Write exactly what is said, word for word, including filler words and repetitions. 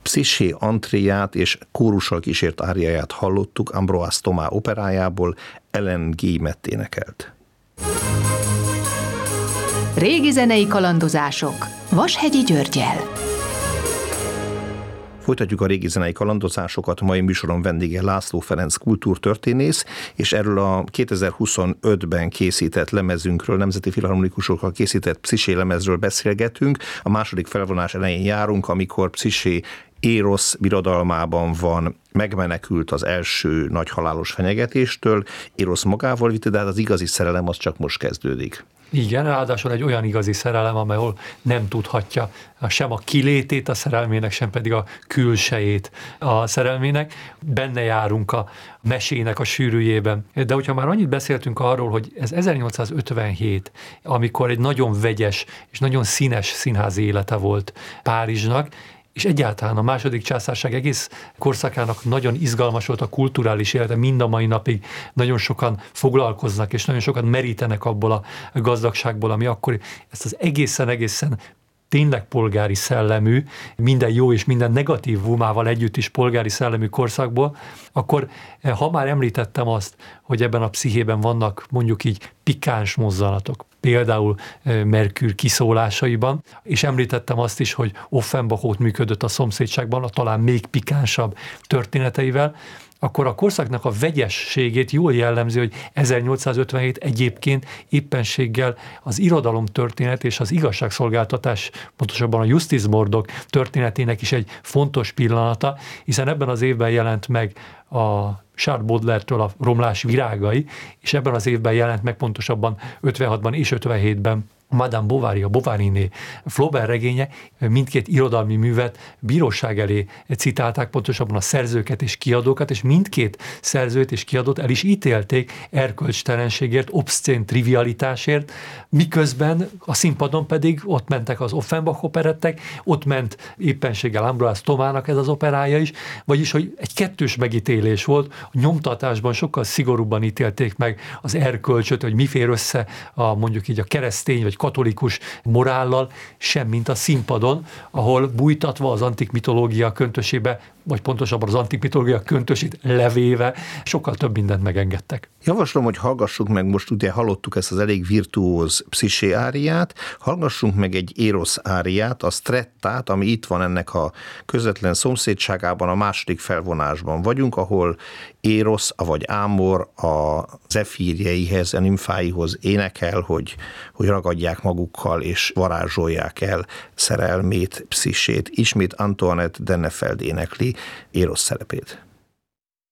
Pszicché antréját és kórussal kísért áriáját hallottuk Ambroise Thomas operájából, Ellen Guillemette énekelt. Régi zenei kalandozások Vashegyi Györggyel. Folytatjuk a régi zenei kalandozásokat, mai műsoron vendége László Ferenc kultúrtörténész, és erről a kétezer-huszonötben készített lemezünkről, Nemzeti Filharmonikusokkal készített Pszicché lemezről beszélgetünk. A második felvonás elején járunk, amikor Pszicché Érosz birodalmában van, megmenekült az első nagy halálos fenyegetéstől, Érosz magával vitte, de hát az igazi szerelem az csak most kezdődik. Igen, ráadásul egy olyan igazi szerelem, amelyhol nem tudhatja sem a kilétét a szerelmének, sem pedig a külsejét a szerelmének. Benne járunk a mesének a sűrűjében. De hogyha már annyit beszéltünk arról, hogy ez ezernyolcszázötvenhét, amikor egy nagyon vegyes és nagyon színes színházi élete volt Párizsnak, és egyáltalán a második császárság egész korszakának nagyon izgalmas volt a kulturális élete, mind a mai napig nagyon sokan foglalkoznak, és nagyon sokan merítenek abból a gazdagságból, ami akkor ezt az egészen-egészen tényleg polgári szellemű, minden jó és minden negatív vumával együtt is polgári szellemű korszakból, akkor ha már említettem azt, hogy ebben a pszichében vannak mondjuk így pikáns mozzanatok, például Merkür kiszólásaiban, és említettem azt is, hogy Offenbach ott működött a szomszédságban, a talán még pikánsabb történeteivel, akkor a korszaknak a vegyességét jól jellemzi, hogy ezernyolcszázötvenhét egyébként éppenséggel az irodalomtörténet és az igazságszolgáltatás, pontosabban a Justizmordok történetének is egy fontos pillanata, hiszen ebben az évben jelent meg a Charles Baudelaire-től a Romlás virágai, és ebben az évben jelent meg pontosabban ötvenhatban és ötvenhétben Madame Bovary, a Bovary-né Flaubert regénye, mindkét irodalmi művet bíróság elé citálták, pontosabban a szerzőket és kiadókat, és mindkét szerzőt és kiadót el is ítélték erkölcstelenségért, obszcén trivialitásért, miközben a színpadon pedig ott mentek az Offenbach operettek, ott ment éppenséggel Ambroise Thomasnak ez az operája is, vagyis, hogy egy kettős megítélés volt, a nyomtatásban sokkal szigorúbban ítélték meg az erkölcsöt, hogy mi fér össze a, mondjuk így a keresztény vagy katolikus morállal, sem mint a színpadon, ahol bújtatva az antik mitológia köntösébe, vagy pontosabban az antik mitológia köntösét levéve, sokkal több mindent megengedtek. Javaslom, hogy hallgassuk meg, most ugye hallottuk ezt az elég virtuóz Pszicché áriát, hallgassunk meg egy Érosz áriát, a Strettát, ami itt van ennek a közvetlen szomszédságában, a második felvonásban vagyunk, ahol Érosz, vagy Ámor a zefírjeihez, a nimfáihoz énekel, hogy, hogy ragadják magukkal és varázsolják el szerelmét, Pszicchét. Ismét Antoinette Dennefeld énekli Érosz szerepét.